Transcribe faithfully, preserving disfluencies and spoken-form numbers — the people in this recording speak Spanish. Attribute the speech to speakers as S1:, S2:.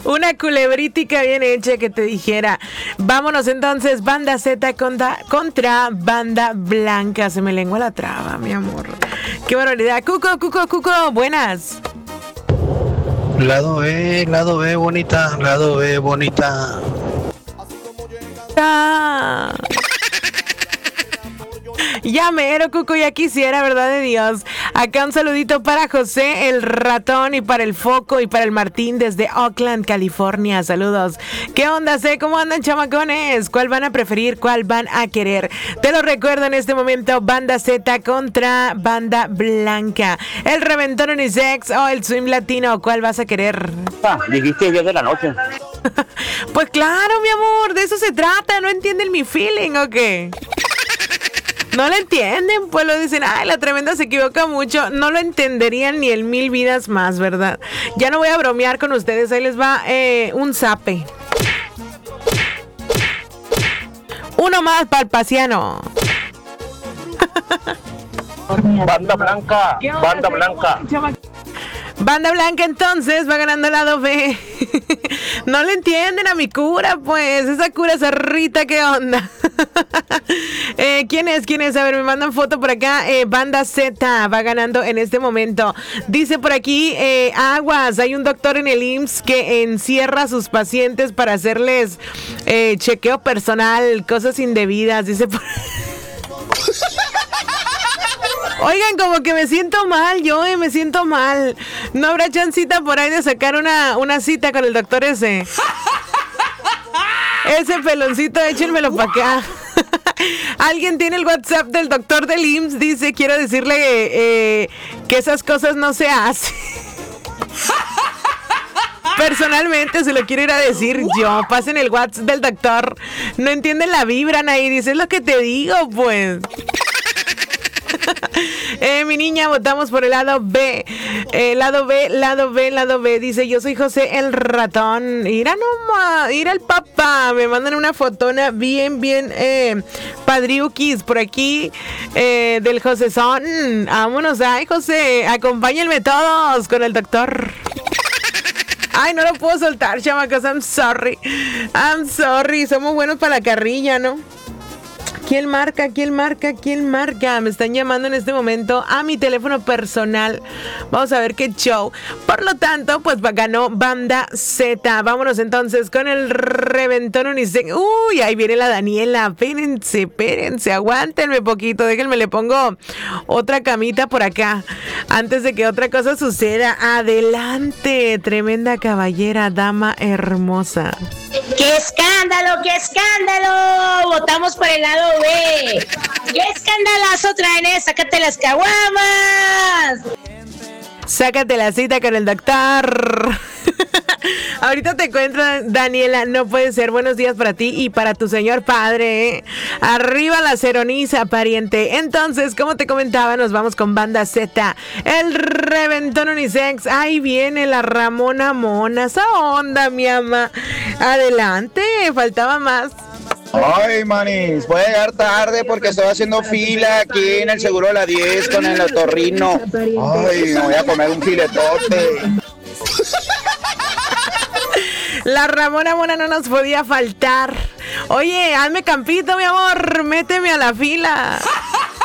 S1: Una culebrítica bien hecha que te dijera. Vámonos entonces, Banda Z contra, contra Banda Blanca. Se me lengua la traba, mi amor. Qué barbaridad. Cuco, Cuco, Cuco, buenas.
S2: Lado B, lado B, bonita, lado B, bonita.
S1: Ah. Ya mero, Cuco, ya quisiera, verdad de Dios. Acá un saludito para José, el ratón, y para el Foco, y para el Martín desde Oakland, California. Saludos. ¿Qué onda, sé? ¿Cómo andan, chamacones? ¿Cuál van a preferir? ¿Cuál van a querer? Te lo recuerdo en este momento, Banda Z contra Banda Blanca. El reventón unisex o el swing latino, ¿cuál vas a querer?
S3: Ah, dijiste diez de la noche.
S1: Pues claro, mi amor, de eso se trata. ¿No entienden mi feeling o qué? No lo entienden, pues lo dicen, ay, la tremenda se equivoca mucho. No lo entenderían ni en mil vidas más, ¿verdad? Ya no voy a bromear con ustedes, ahí les va eh, un zape. Uno más para el pasiano.
S3: Banda Blanca, Banda Blanca.
S1: Banda Blanca entonces va ganando el lado B. No le entienden a mi cura, pues. Esa cura zarrita, ¿qué onda? eh, ¿Quién es? ¿Quién es? A ver, me mandan foto por acá. Eh, Banda Z va ganando en este momento. Dice por aquí, eh, aguas, hay un doctor en el I M S S que encierra a sus pacientes para hacerles eh, chequeo personal, cosas indebidas. Dice por... Oigan, como que me siento mal, yo eh, me siento mal. ¿No habrá chancita por ahí de sacar una, una cita con el doctor ese? Ese peloncito, échenmelo para acá. Alguien tiene el WhatsApp del doctor del I M S S, dice, quiero decirle eh, que esas cosas no se hacen. Personalmente se lo quiero ir a decir yo. Pasen el WhatsApp del doctor. No entienden la vibra, ahí, dice, es lo que te digo, pues. Eh, mi niña, votamos por el lado B. Eh, lado B, lado B, lado B. Dice, yo soy José el ratón. Ir a nomás, ir al papá. Me mandan una fotona bien, bien eh, padriuquis por aquí eh, del José Son. Vámonos, ay, José. Acompáñenme todos con el doctor. Ay, no lo puedo soltar, chamacos. I'm sorry. I'm sorry. Somos buenos para la carrilla, ¿no? ¿Quién marca? ¿Quién marca? ¿Quién marca? Me están llamando en este momento a mi teléfono personal. Vamos a ver qué show. Por lo tanto, pues ganó Banda Z. Vámonos entonces con el reventón unisex. Uy, ahí viene la Daniela. Espérense, espérense, aguántenme poquito. Déjenme, le pongo otra camita por acá antes de que otra cosa suceda. Adelante, tremenda caballera, dama hermosa.
S4: ¡Qué escándalo, qué escándalo! Votamos por el lado B. ¡Qué escandalazo traen, eh! ¡Sácate las caguamas!
S1: Sácate la cita con el doctor. Ahorita te cuento, Daniela, no puede ser. Buenos días para ti y para tu señor padre, ¿eh? Arriba la ceroniza, pariente. Entonces, como te comentaba, nos vamos con Banda Z. El reventón unisex. Ahí viene la Ramona Mona. Esa onda, mi ama. Adelante, faltaba más.
S5: Ay, manis, voy a llegar tarde porque estoy haciendo fila aquí en el Seguro de la diez con el otorrino. Ay, me voy a comer un filetote.
S1: La Ramona Mona no nos podía faltar. Oye, hazme campito, mi amor, méteme a la fila.